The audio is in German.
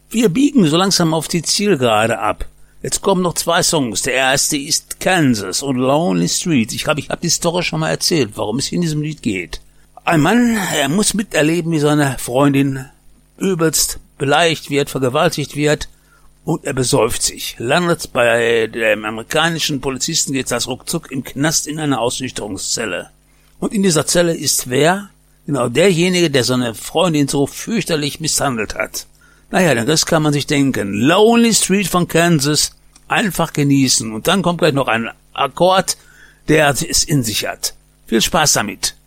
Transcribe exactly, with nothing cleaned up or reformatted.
Wir biegen so langsam auf die Zielgerade ab. Jetzt kommen noch zwei Songs. Der erste ist Kansas und Lonely Street. Ich glaube, ich habe die Story schon mal erzählt, warum es in diesem Lied geht. Ein Mann, er muss miterleben, wie seine Freundin übelst beleidigt wird, vergewaltigt wird und er besäuft sich. Landet bei dem amerikanischen Polizisten, geht das ruckzuck im Knast in einer Ausnüchterungszelle. Und in dieser Zelle ist wer? Genau derjenige, der seine Freundin so fürchterlich misshandelt hat. Naja, den Rest kann man sich denken. Lonely Street von Kansas, einfach genießen. Und dann kommt gleich noch ein Akkord, der es in sich hat. Viel Spaß damit.